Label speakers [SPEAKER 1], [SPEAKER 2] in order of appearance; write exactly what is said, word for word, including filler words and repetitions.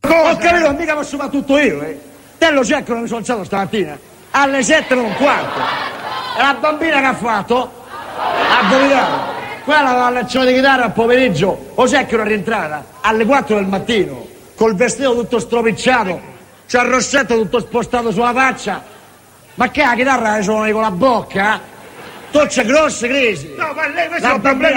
[SPEAKER 1] Ho capito, mica posso fare tutto io, eh. Te lo cercano, mi sono alzato stamattina alle sette e un quarto. E la bambina che ha fatto? Ha vomitato. Quella la lezione di chitarra al pomeriggio, o cercano a rientrare alle quattro del mattino, col vestito tutto stropicciato, c'ha il rossetto tutto spostato sulla faccia. Ma che la chitarra la suoni con la bocca? Tu c'è grosse crisi.
[SPEAKER 2] No, ma lei, questo
[SPEAKER 1] La
[SPEAKER 2] è un problema